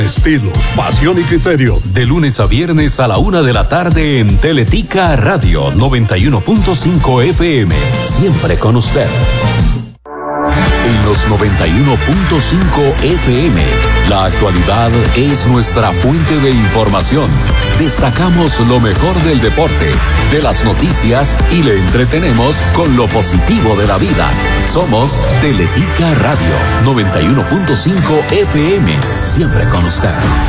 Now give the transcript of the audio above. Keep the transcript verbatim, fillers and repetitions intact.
Estilo, pasión y criterio. De lunes a viernes a la una de la tarde en Teletica Radio noventa y uno punto cinco F M. Siempre con usted. En los noventa y uno punto cinco F M, la actualidad es nuestra fuente de información. Destacamos lo mejor del deporte, de las noticias y le entretenemos con lo positivo de la vida. Somos Teletica Radio noventa y uno punto cinco F M, siempre con usted.